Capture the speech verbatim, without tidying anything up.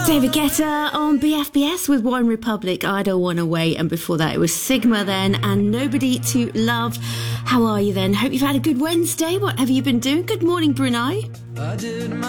David Guetta on B F B S with One Republic, I Don't Wanna Wait, and before that it was Sigma then and Nobody to Love. How are you then? Hope you've had a good Wednesday. What have you been doing? Good morning, Brunei.